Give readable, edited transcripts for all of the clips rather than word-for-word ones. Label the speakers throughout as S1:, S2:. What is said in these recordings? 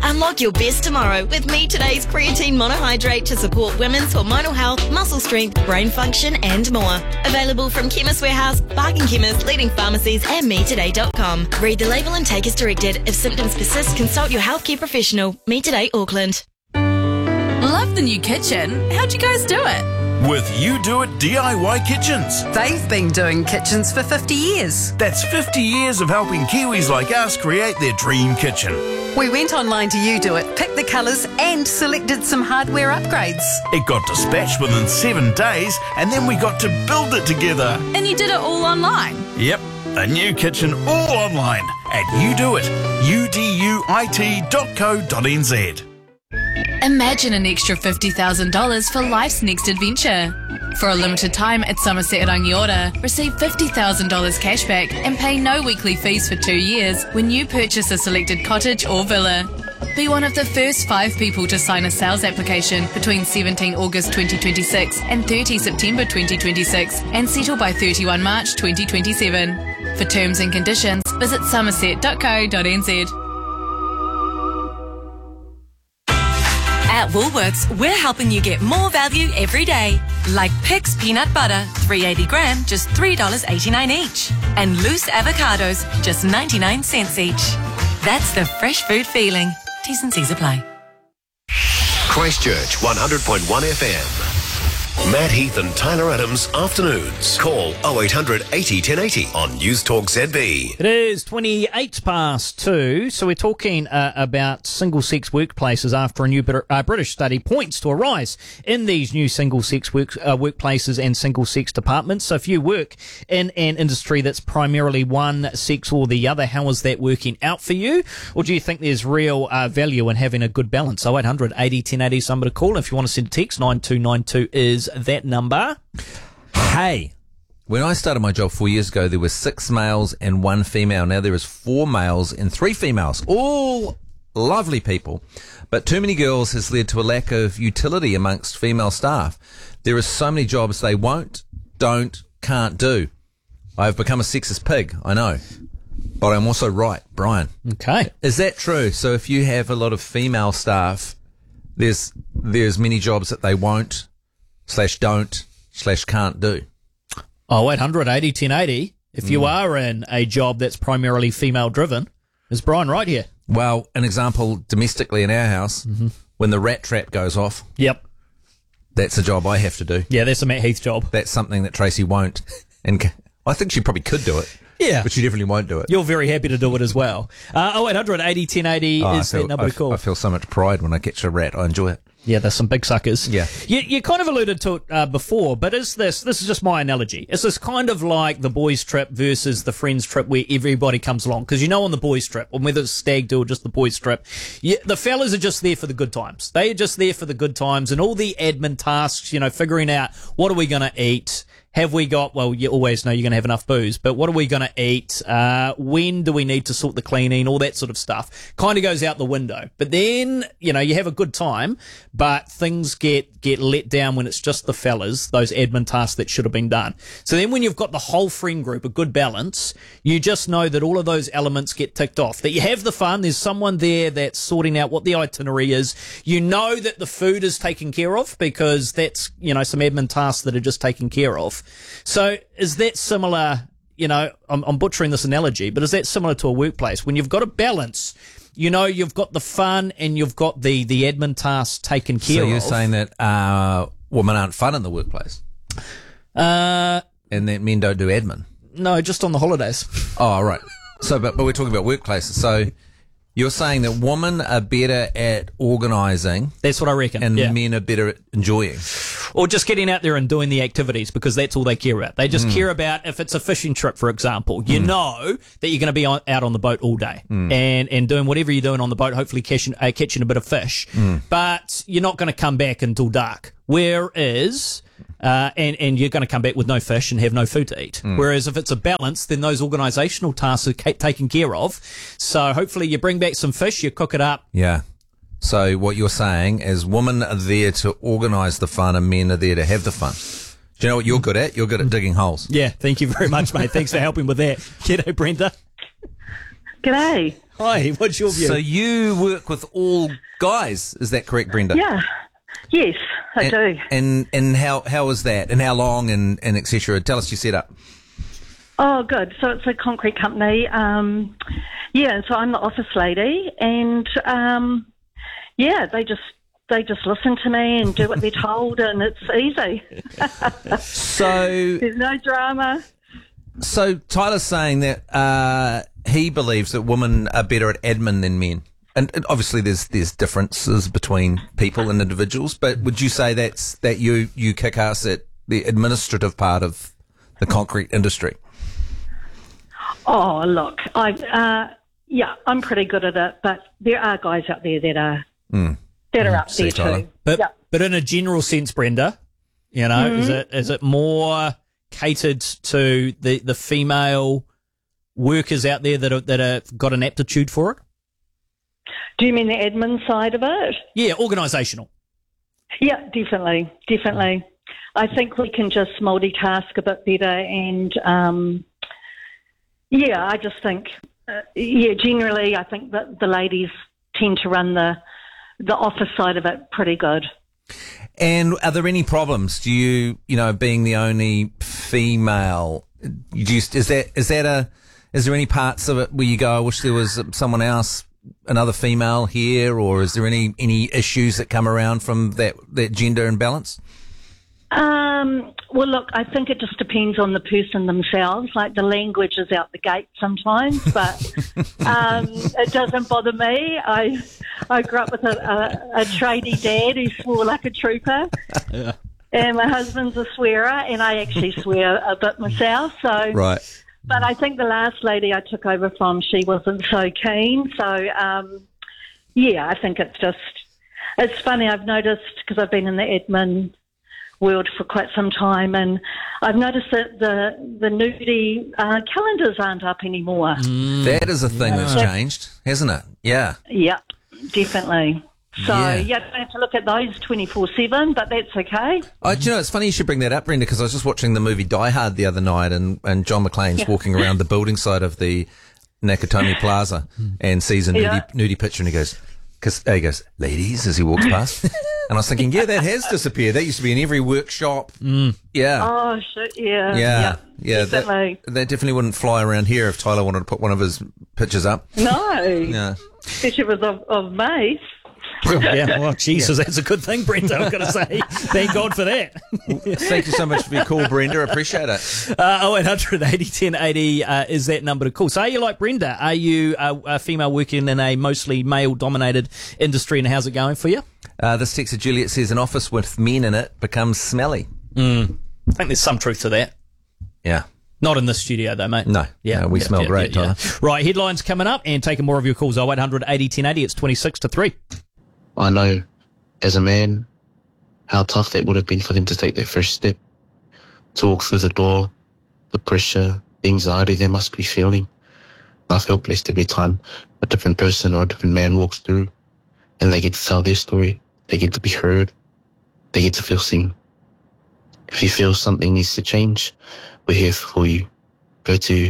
S1: Unlock your best tomorrow with Me Today's Creatine Monohydrate to support women's hormonal health, muscle strength, brain function and more. Available from Chemist Warehouse, Barking Chemist, leading pharmacies and metoday.com. Read the label and take as directed. If symptoms persist, consult your healthcare professional. Me Today Auckland.
S2: Love the new kitchen. How'd you guys do it?
S3: With You Do It DIY Kitchens.
S4: They've been doing kitchens for 50 years.
S3: That's 50 years of helping Kiwis like us create their dream kitchen.
S4: We went online to You Do It, picked the colours and selected some hardware upgrades.
S3: It got dispatched within 7 days and then we got to build it together.
S2: And you did it all online?
S3: Yep, a new kitchen all online at You Do It, uduit.co.nz.
S2: Imagine an extra $50,000 for life's next adventure. For a limited time at Somerset Rangiora, receive $50,000 cashback and pay no weekly fees for 2 years when you purchase a selected cottage or villa. Be one of the first 5 people to sign a sales application between 17 August 2026 and 30 September 2026 and settle by 31 March 2027. For terms and conditions, visit somerset.co.nz.
S5: At Woolworths, we're helping you get more value every day. Like Pic's peanut butter, 380 gram, just $3.89 each. And loose avocados, just 99 cents each. That's the fresh food feeling. T's and C's apply.
S6: Christchurch 100.1 FM. Matt Heath and Tyler Adams afternoons. Call 0800 80 1080 on News Talk ZB.
S7: It is 28 past 2, so we're talking about single-sex workplaces after a new British study points to a rise in these new single-sex workplaces and single-sex departments. So if you work in an industry that's primarily one sex or the other, how is that working out for you? Or do you think there's real value in having a good balance? 0800 80 1080 is number to call. If you want to send a text, 9292 is that number.
S8: Hey, when I started my job 4 years ago, there were 6 males and 1 female. Now there is 4 males and 3 females, all lovely people. But too many girls has led to a lack of utility amongst female staff. There are so many jobs they won't, don't, can't do. I've become a sexist pig, I know. But I'm also right, Brian.
S7: Okay.
S8: Is that true? So if you have a lot of female staff, there's many jobs that they won't, /don't, /can't do.
S7: 0800 80 1080. If you are in a job that's primarily female driven, is Brian right here?
S8: Well, an example domestically in our house, when the rat trap goes off.
S7: Yep.
S8: That's a job I have to do.
S7: Yeah, that's a Matt Heath job.
S8: That's something that Tracy won't. And I think she probably could do it.
S7: Yeah.
S8: But she definitely won't do it.
S7: You're very happy to do it as well. 0800 80 1080 is that number to call.
S8: I feel so much pride when I catch a rat. I enjoy it.
S7: Yeah, there's some big suckers.
S8: Yeah.
S7: You kind of alluded to it before, but this is just my analogy. Is this kind of like the boys' trip versus the friends' trip where everybody comes along? Because you know on the boys' trip, or whether it's stag do or just the boys' trip, the fellas are just there for the good times. They are just there for the good times and all the admin tasks, figuring out what are we going to eat, have we got, well, you always know you're going to have enough booze, but what are we going to eat? When do we need to sort the cleaning? All that sort of stuff kind of goes out the window. But then, you have a good time, but things get let down when it's just the fellas, those admin tasks that should have been done. So then when you've got the whole friend group, a good balance, you just know that all of those elements get ticked off. That you have the fun, there's someone there that's sorting out what the itinerary is. You know that the food is taken care of because that's, some admin tasks that are just taken care of. So is that similar, I'm butchering this analogy, but is that similar to a workplace? When you've got a balance, you've got the fun and you've got the admin tasks taken care of.
S8: So you're saying that women aren't fun in the workplace? And that men don't do admin?
S7: No, just on the holidays.
S8: Oh, right. So, but we're talking about workplaces. So you're saying that women are better at organising.
S7: That's what I reckon.
S8: And men are better at enjoying.
S7: Or just getting out there and doing the activities because that's all they care about. They just care about if it's a fishing trip, for example. You know that you're going to be out on the boat all day and doing whatever you're doing on the boat, hopefully catching a bit of fish. But you're not going to come back until dark. Whereas... and you're going to come back with no fish and have no food to eat. Whereas if it's a balance, then those organisational tasks are taken care of. So hopefully you bring back some fish, you cook it up.
S8: Yeah. So what you're saying is women are there to organise the fun and men are there to have the fun. Do you know what you're good at? You're good at digging holes.
S7: Yeah, thank you very much, mate. Thanks for helping with that. G'day, Brenda.
S9: G'day.
S7: Hi, what's your view?
S8: So you work with all guys, is that correct, Brenda?
S9: Yeah. Yes, I do.
S8: And how is that? And how long and et cetera? Tell us your setup.
S9: Oh, good. So it's a concrete company. Yeah, so I'm the office lady, and they just listen to me and do what they're told, and it's easy.
S8: So
S9: there's no drama.
S8: So Tyler's saying that he believes that women are better at admin than men. And obviously there's differences between people and individuals, but would you say that you kick ass at the administrative part of the concrete industry?
S9: Oh, look, I'm pretty good at it, but there are guys out there that are up there
S8: Tyler.
S9: too.
S7: But in a general sense, Brenda, you know, is it more catered to the female workers out there that have got an aptitude for it?
S9: Do you mean the admin side of it?
S7: Yeah, organisational.
S9: Yeah, definitely. I think we can just multitask a bit better, and I just think, generally, I think that the ladies tend to run the office side of it pretty good.
S8: And are there any problems? Do you being the only female, is there any parts of it where you go, I wish there was someone else, another female here, or is there any issues that come around from that gender imbalance?
S9: Well, look, I think it just depends on the person themselves. Like, the language is out the gate sometimes, but it doesn't bother me. I grew up with a tradie dad who swore like a trooper, and my husband's a swearer, and I actually swear a bit myself. So,
S8: right.
S9: But I think the last lady I took over from, she wasn't so keen. So, I think it's funny. I've noticed, because I've been in the admin world for quite some time, and I've noticed that the nudie calendars aren't up anymore.
S8: That is a thing that's changed, hasn't it? Yeah.
S9: Yep, definitely. So,
S8: you
S9: don't have to look at those 24/7, but that's okay.
S8: It's funny you should bring that up, Brenda, because I was just watching the movie Die Hard the other night, and John McClane's walking around the building side of the Nakatomi Plaza and sees a nudie picture, and he goes, ladies, as he walks past. And I was thinking, that has disappeared. That used to be in every workshop. Yeah.
S9: Oh, shit, yeah.
S8: Yeah.
S9: Definitely.
S8: That definitely wouldn't fly around here if Tyler wanted to put one of his pictures up.
S9: No.
S8: Yeah.
S9: Especially if it was of me.
S7: Yeah, well, Jesus, that's a good thing, Brenda, I've got to say. Thank God for that.
S8: Thank you so much for your call, Brenda. Appreciate it.
S7: 0800 80 1080 is that number to call. So are you like Brenda? Are you a female working in a mostly male-dominated industry, and how's it going for you?
S8: This texter Juliet says an office with men in it becomes smelly.
S7: I think there's some truth to that.
S8: Yeah.
S7: Not in this studio, though, mate.
S8: No. We smell great, Tyler.
S7: Right, headlines coming up, and taking more of your calls. 0800 80 1080. It's 26 to 3.
S10: I know, as a man, how tough that would have been for them to take their first step, to walk through the door, the pressure, the anxiety they must be feeling. I feel blessed every time a different person or a different man walks through, and they get to tell their story, they get to be heard, they get to feel seen. If you feel something needs to change, we're here for you. Go to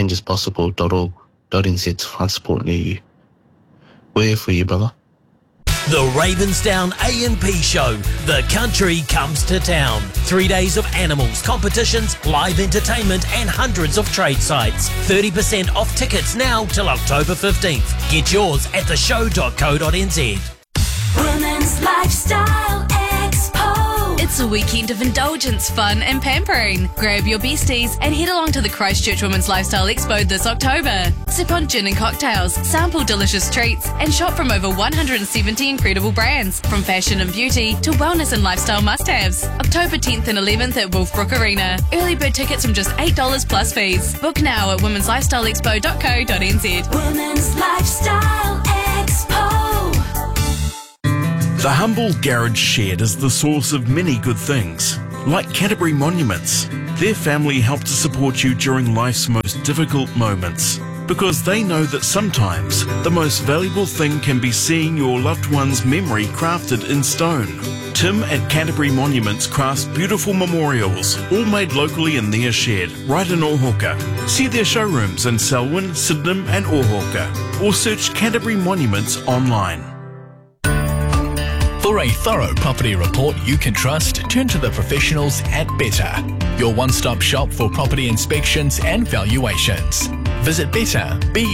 S10: changespossible.org.nz to find support near you. We're here for you, brother.
S11: The Ravensdown A&P Show. The country comes to town. 3 days of animals, competitions, live entertainment and hundreds of trade sites. 30% off tickets now till October 15th. Get yours at theshow.co.nz.
S12: Women's Lifestyle Expo.
S2: It's a weekend of indulgence, fun and pampering. Grab your besties and head along to the Christchurch Women's Lifestyle Expo this October. Sip on gin and cocktails, sample delicious treats, and shop from over 170 incredible brands, from fashion and beauty to wellness and lifestyle must-haves. October 10th and 11th at Wolfbrook Arena. Early bird tickets from just $8 plus fees. Book now at womenslifestyleexpo.co.nz.
S12: Women's Lifestyle Expo.
S3: The Humble Garage Shed is the source of many good things, like Canterbury Monuments. Their family help to support you during life's most difficult moments. because they know that sometimes the most valuable thing can be seeing your loved one's memory crafted in stone. Tim at Canterbury Monuments crafts beautiful memorials, all made locally in their shed, right in Ohauka. See their showrooms in Selwyn, Sydenham and Ohauka, or search Canterbury Monuments online.
S13: For a thorough property report you can trust, turn to the professionals at Better, your one-stop shop for property inspections and valuations. Visit Better,